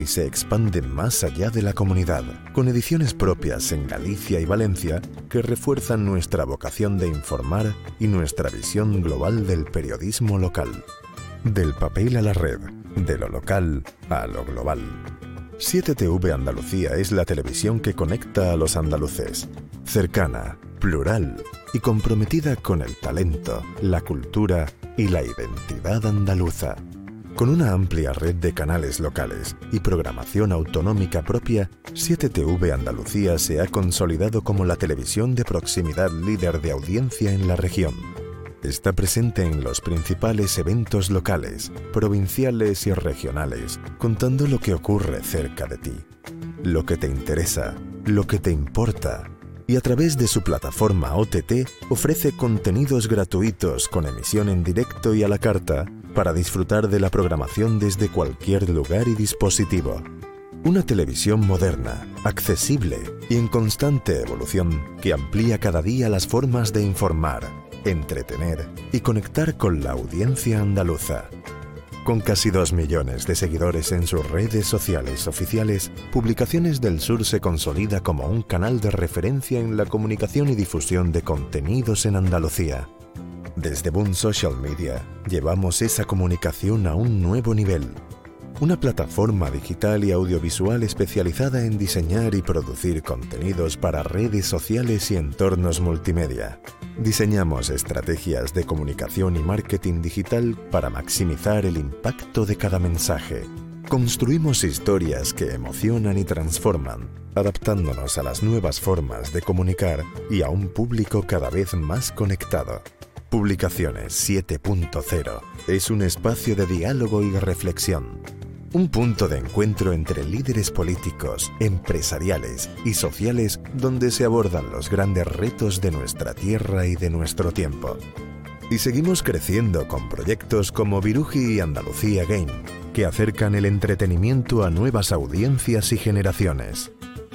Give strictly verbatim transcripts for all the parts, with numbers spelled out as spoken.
y se expande más allá de la comunidad, con ediciones propias en Galicia y Valencia que refuerzan nuestra vocación de informar y nuestra visión global del periodismo local. Del papel a la red, de lo local a lo global. siete T V Andalucía es la televisión que conecta a los andaluces, cercana, plural y comprometida con el talento, la cultura y la identidad andaluza. Con una amplia red de canales locales y programación autonómica propia, siete T V Andalucía se ha consolidado como la televisión de proximidad líder de audiencia en la región. Está presente en los principales eventos locales, provinciales y regionales, contando lo que ocurre cerca de ti, lo que te interesa, lo que te importa, y a través de su plataforma O T T ofrece contenidos gratuitos con emisión en directo y a la carta para disfrutar de la programación desde cualquier lugar y dispositivo. Una televisión moderna, accesible y en constante evolución que amplía cada día las formas de informar, entretener y conectar con la audiencia andaluza. Con casi dos millones de seguidores en sus redes sociales oficiales, Publicaciones del Sur se consolida como un canal de referencia en la comunicación y difusión de contenidos en Andalucía. Desde Boom Social Media, llevamos esa comunicación a un nuevo nivel. Una plataforma digital y audiovisual especializada en diseñar y producir contenidos para redes sociales y entornos multimedia. Diseñamos estrategias de comunicación y marketing digital para maximizar el impacto de cada mensaje. Construimos historias que emocionan y transforman, adaptándonos a las nuevas formas de comunicar y a un público cada vez más conectado. Publicaciones siete punto cero es un espacio de diálogo y reflexión. Un punto de encuentro entre líderes políticos, empresariales y sociales donde se abordan los grandes retos de nuestra tierra y de nuestro tiempo. Y seguimos creciendo con proyectos como Viruji y Andalucía Game, que acercan el entretenimiento a nuevas audiencias y generaciones.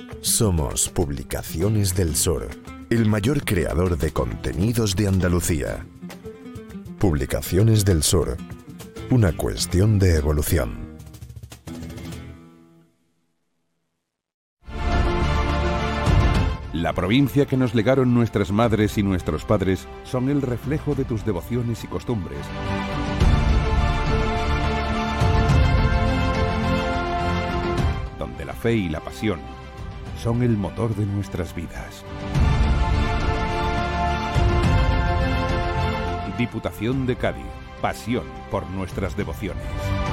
Somos Publicaciones del Sur, el mayor creador de contenidos de Andalucía. Publicaciones del Sur, una cuestión de evolución. La provincia que nos legaron nuestras madres y nuestros padres son el reflejo de tus devociones y costumbres. Donde la fe y la pasión son el motor de nuestras vidas. Diputación de Cádiz, pasión por nuestras devociones.